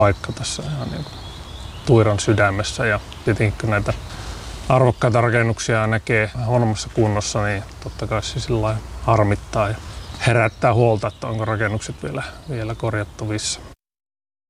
paikka tässä ihan niin kuin Tuiran sydämessä. Ja tietenkin kun näitä arvokkaita rakennuksia näkee huonommassa kunnossa, niin totta kai se sillä lailla harmittaa ja herättää huolta, että onko rakennukset vielä korjattavissa.